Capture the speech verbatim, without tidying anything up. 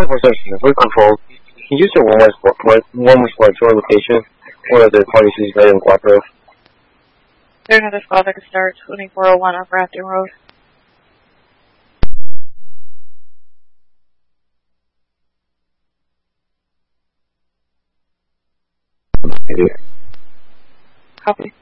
for section, for control. Can you use the one more squad to our location? Or the party is ready in Guapo? There's another squad that can start twenty-four oh one up Rafting Road. Copy.